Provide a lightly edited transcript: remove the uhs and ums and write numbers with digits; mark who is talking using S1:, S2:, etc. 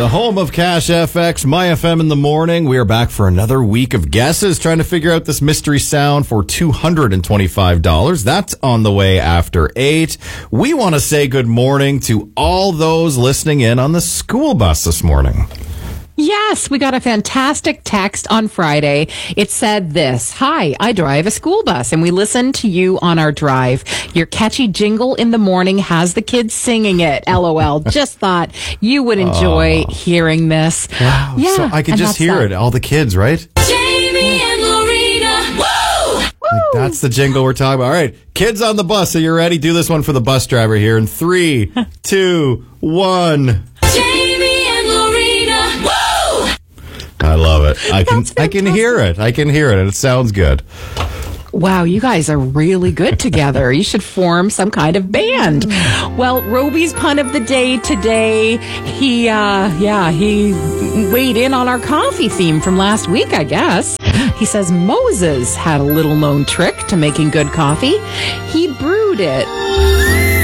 S1: The home of Cash FX, My FM in the morning. We are back for another week of guesses, trying to figure out this mystery sound for $225. That's on the way after 8. We want to say good morning to all those listening in on the school bus this morning.
S2: Yes, we got a fantastic text on Friday. It said this: "Hi, I drive a school bus and we listen to you on our drive. Your catchy jingle in the morning has the kids singing it. LOL. Just thought you would enjoy hearing this."
S1: Wow.
S2: Yeah,
S1: So I can just hear it. All the kids, right?
S3: Jamie and Lorena. Woo!
S1: Like, that's the jingle we're talking about. All right, kids on the bus. Are you ready? Do this one for the bus driver here in 3, 2, 1.
S3: Jamie and Lorena. Woo!
S1: I love it. I can hear it. I can hear it, and it sounds good.
S2: Wow, you guys are really good together. You should form some kind of band. Well, Roby's pun of the day today, he weighed in on our coffee theme from last week, I guess. He says Moses had a little known trick to making good coffee. He brewed it